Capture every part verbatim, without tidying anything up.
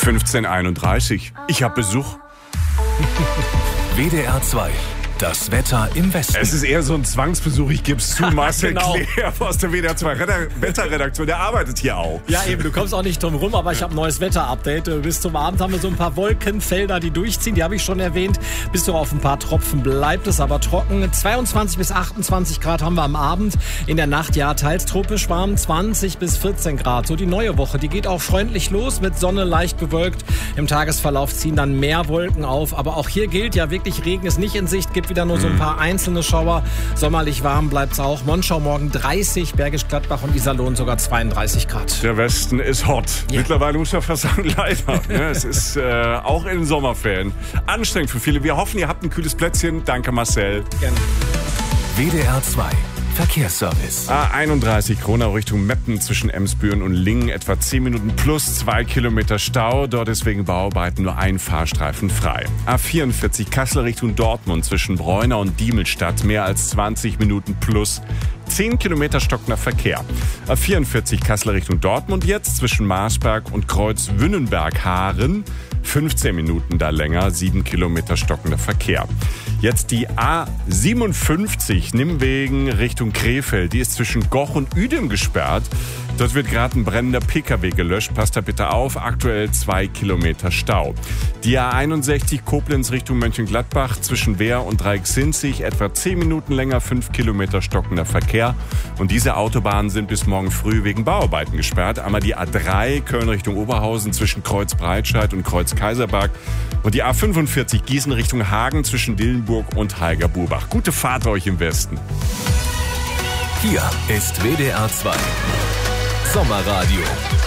fünfzehn Uhr einunddreißig. Ich habe Besuch. W D R zwei. Das Wetter im Westen. Es ist eher so ein Zwangsbesuch, ich gebe es zu. Marcel Genau. Kleer aus der W D R zwei Wetterredaktion, der arbeitet hier auch. Ja, eben, du kommst auch nicht drum rum, aber ich habe ein neues Wetter-Update. Bis zum Abend haben wir so ein paar Wolkenfelder, die durchziehen, die habe ich schon erwähnt. Bis so auf ein paar Tropfen bleibt es aber trocken. zweiundzwanzig bis achtundzwanzig Grad haben wir am Abend. In der Nacht ja teils tropisch warm, zwanzig bis vierzehn Grad. So die neue Woche, die geht auch freundlich los mit Sonne leicht bewölkt. Im Tagesverlauf ziehen dann mehr Wolken auf, aber auch hier gilt ja wirklich, Regen ist nicht in Sicht, gibt wieder nur so ein paar einzelne Schauer. Sommerlich warm bleibt's auch. Monschau morgen dreißig, Bergisch Gladbach und Iserlohn sogar zweiunddreißig Grad. Der Westen ist hot. Ja. Mittlerweile muss man fast sagen, leider. Ne? Es ist äh, auch in den Sommerferien anstrengend für viele. Wir hoffen, ihr habt ein kühles Plätzchen. Danke, Marcel. Gerne. W D R zwei. Verkehrsservice. A einunddreißig Kronau Richtung Meppen zwischen Emsbüren und Lingen. Etwa zehn Minuten plus zwei Kilometer Stau. Dort ist wegen Bauarbeiten nur ein Fahrstreifen frei. A vierundvierzig Kassel Richtung Dortmund zwischen Breunau und Diemelstadt. Mehr als zwanzig Minuten plus zehn Kilometer stockender Verkehr. A vierundvierzig Kassel Richtung Dortmund jetzt zwischen Marsberg und Kreuz Wünnenberg-Haaren. fünfzehn Minuten da länger, sieben Kilometer stockender Verkehr. Jetzt die A siebenundfünfzig Nimwegen Richtung Krefeld. Die ist zwischen Goch und Uedem gesperrt. Dort wird gerade ein brennender Pkw gelöscht. Passt da bitte auf. Aktuell zwei Kilometer Stau. Die A einundsechzig Koblenz Richtung Mönchengladbach zwischen Wehr und Dreiecksinzig. Etwa zehn Minuten länger, fünf Kilometer stockender Verkehr. Und diese Autobahnen sind bis morgen früh wegen Bauarbeiten gesperrt. Einmal die A drei Köln Richtung Oberhausen zwischen Kreuz Breitscheid und Kreuz Kaiserberg. Und die A fünfundvierzig Gießen Richtung Hagen zwischen Dillenburg und Heiger-Burbach. Gute Fahrt euch im Westen. Hier ist W D R zwei. Sommerradio.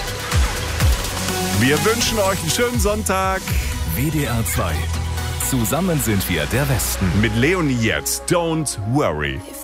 Wir wünschen euch einen schönen Sonntag. W D R zwei. Zusammen sind wir der Westen. Mit Leonie jetzt. Don't worry.